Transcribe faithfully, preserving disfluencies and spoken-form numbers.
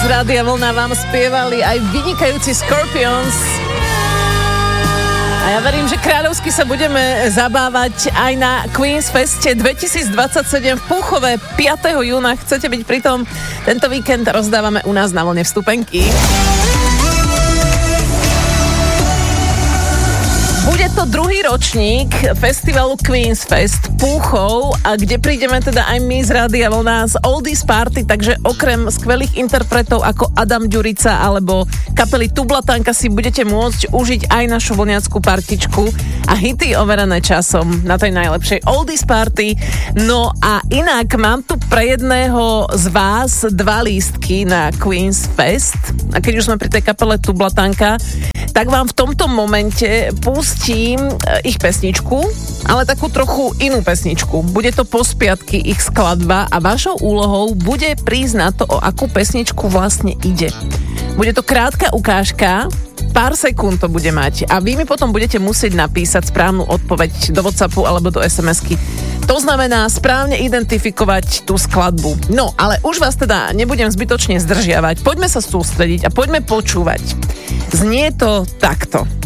z Rádia Vlna vám spievali aj vynikajúci Scorpions. A ja verím, že kráľovsky sa budeme zabávať aj na Queen's Feste dvetisícdvadsaťsedem v Púchove piateho júna. Chcete byť pri tom? Tento víkend rozdávame u nás na Vlne vstupenky. Bude to druhý ročník festivalu Queen's Fest Púchov, a kde prídeme teda aj my z Rádia Vlna z Oldies Party, takže okrem skvelých interpretov ako Adam Ďurica alebo kapely Tublatanka si budete môcť užiť aj našu vlňackú partičku a hity overené časom na tej najlepšej Oldies Party. No a inak mám tu pre jedného z vás dva lístky na Queen's Fest, a keď už sme pri tej kapele Tublatanka, tak vám v tomto momente pustím ich pesničku, ale takú trochu inú pesničku. Bude to po spiatky ich skladba a vašou úlohou bude prísť na to, o akú pesničku vlastne ide. Bude to krátka ukážka, pár sekúnd to bude mať a vy mi potom budete musieť napísať správnu odpoveď do WhatsAppu alebo do es em esky. To znamená správne identifikovať tú skladbu. No, ale už vás teda nebudem zbytočne zdržiavať. Poďme sa sústrediť a poďme počúvať. Znie to takto.